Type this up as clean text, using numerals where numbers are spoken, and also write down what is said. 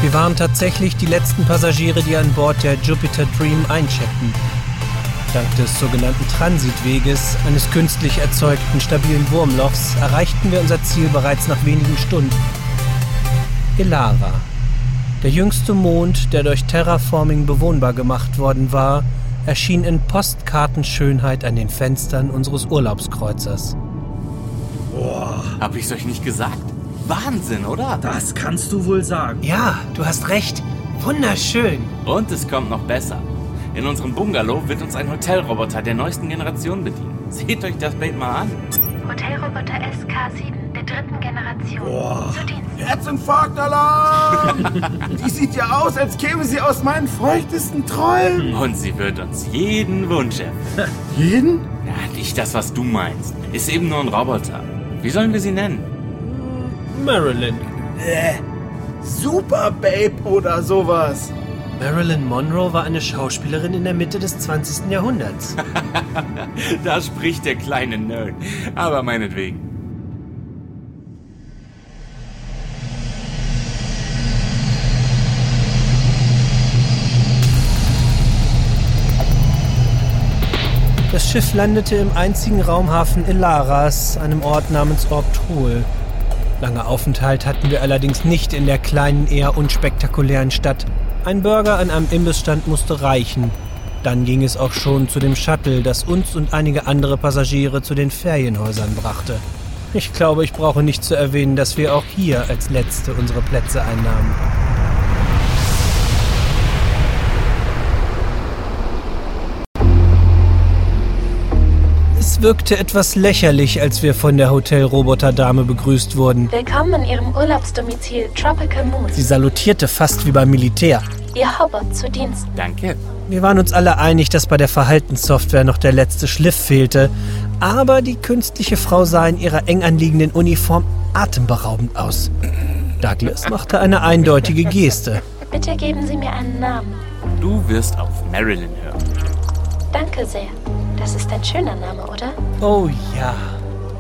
Wir waren tatsächlich die letzten Passagiere, die an Bord der Jupiter Dream eincheckten. Dank des sogenannten Transitweges, eines künstlich erzeugten stabilen Wurmlochs, erreichten wir unser Ziel bereits nach wenigen Stunden. Elara, der jüngste Mond, der durch Terraforming bewohnbar gemacht worden war, erschien in Postkartenschönheit an den Fenstern unseres Urlaubskreuzers. Boah, Hab ich's euch nicht gesagt? Wahnsinn, oder? das kannst du wohl sagen. Ja, du hast recht. Wunderschön. Und es kommt noch besser. In unserem Bungalow wird uns ein Hotelroboter der neuesten Generation bedienen. Seht euch das Bild mal an. Hotelroboter SK7 der 3. Generation. Boah. Zu Dienst. Herzinfarktalarm! Die sieht ja aus, als käme sie aus meinen feuchtesten Träumen. Und sie wird uns jeden Wunsch erfüllen. Jeden? Ja, nicht das, was du meinst. Ist eben nur ein Roboter. Wie sollen wir sie nennen? Marilyn. Super Babe oder sowas. Marilyn Monroe war eine Schauspielerin in der Mitte des 20. Jahrhunderts. Da spricht der kleine Nerd. Aber meinetwegen. Das Schiff landete im einzigen Raumhafen Elaras, einem Ort namens Orptol. Lange Aufenthalt hatten wir allerdings nicht in der kleinen, eher unspektakulären Stadt. Ein Burger an einem Imbissstand musste reichen. Dann ging es auch schon zu dem Shuttle, das uns und einige andere Passagiere zu den Ferienhäusern brachte. Ich glaube, ich brauche nicht zu erwähnen, dass wir auch hier als Letzte unsere Plätze einnahmen. Es wirkte etwas lächerlich, als wir von der Hotelroboterdame begrüßt wurden. Willkommen in Ihrem Urlaubsdomizil Tropical Moon. Sie salutierte fast wie beim Militär. Ihr Hobot zu Dienst. Danke. Wir waren uns alle einig, dass bei der Verhaltenssoftware noch der letzte Schliff fehlte. Aber die künstliche Frau sah in ihrer eng anliegenden Uniform atemberaubend aus. Douglas machte eine eindeutige Geste. Bitte geben Sie mir einen Namen. Du wirst auf Marilyn hören. Danke sehr. Das ist ein schöner Name, oder? Oh ja,